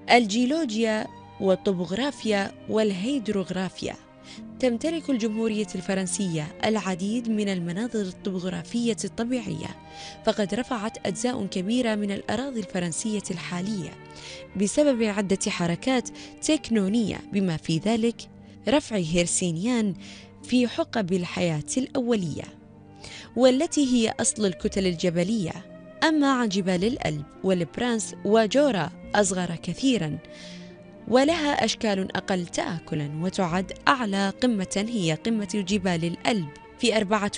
الجيولوجيا والطبوغرافيا والهيدروغرافيا. تمتلك الجمهورية الفرنسية العديد من المناظر الطبوغرافية الطبيعية، فقد رفعت أجزاء كبيرة من الأراضي الفرنسية الحالية بسبب عدة حركات تكتونية، بما في ذلك رفع هيرسينيان في حقب الحياة الأولية، والتي هي أصل الكتل الجبلية. أما عن جبال الألب والبرانس وجورا أصغر كثيراً ولها أشكال أقل تآكلاً، وتعد أعلى قمة هي قمة جبال الألب في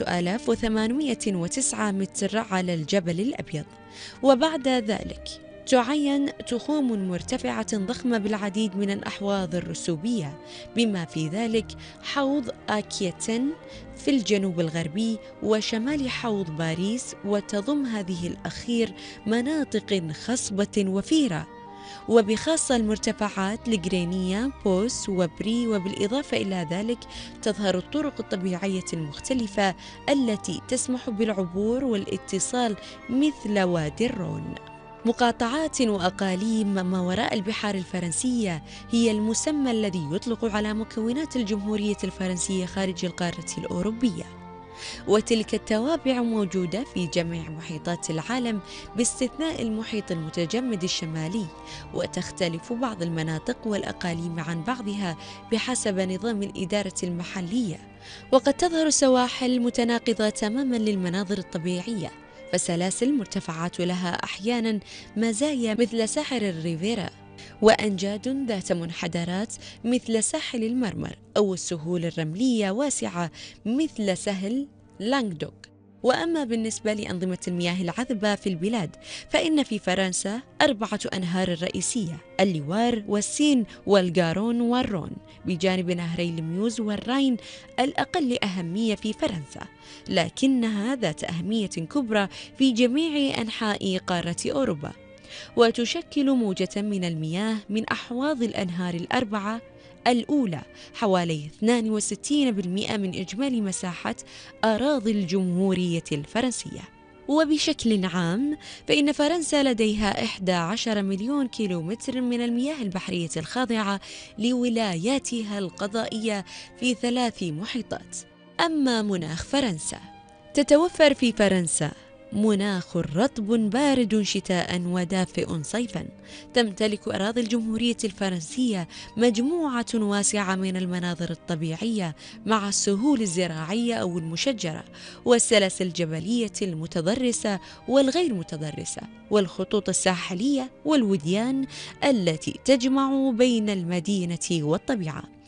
4809 متر على الجبل الأبيض. وبعد ذلك تعين تخوم مرتفعة ضخمة بالعديد من الأحواض الرسوبية، بما في ذلك حوض آكيتن في الجنوب الغربي وشمال حوض باريس، وتضم هذه الأخير مناطق خصبة وفيرة، وبخاصة المرتفعات الجرينية بوس وبري. وبالإضافة إلى ذلك تظهر الطرق الطبيعية المختلفة التي تسمح بالعبور والاتصال مثل وادي الرون. مقاطعات وأقاليم ما وراء البحار الفرنسية هي المسمى الذي يطلق على مكونات الجمهورية الفرنسية خارج القارة الأوروبية، وتلك التوابع موجودة في جميع محيطات العالم باستثناء المحيط المتجمد الشمالي، وتختلف بعض المناطق والأقاليم عن بعضها بحسب نظام الإدارة المحلية. وقد تظهر سواحل متناقضة تماما للمناظر الطبيعية، فسلاسل مرتفعات لها أحيانا مزايا مثل ساحل الريفيرا، وأنجاد ذات منحدرات مثل ساحل المرمر، أو السهول الرملية واسعة مثل سهل لانغدوك. وأما بالنسبة لأنظمة المياه العذبة في البلاد، فإن في فرنسا 4 أنهار رئيسية: اللوار والسين والغارون والرون، بجانب نهري الميوز والراين الأقل أهمية في فرنسا، لكنها ذات أهمية كبرى في جميع أنحاء قارة أوروبا، وتشكل موجة من المياه من أحواض الأنهار الأربعة الأولى حوالي 62% من إجمالي مساحة أراضي الجمهورية الفرنسية. وبشكل عام فإن فرنسا لديها 11 مليون كيلومتر من المياه البحرية الخاضعة لولاياتها القضائية في 3 محيطات. أما مناخ فرنسا، تتوفر في فرنسا مناخ رطب بارد شتاء ودافئ صيفا. تمتلك أراضي الجمهورية الفرنسية مجموعة واسعة من المناظر الطبيعية مع السهول الزراعية أو المشجرة، والسلاسل الجبلية المتضرسة والغير متضرسة، والخطوط الساحلية والوديان التي تجمع بين المدينة والطبيعة.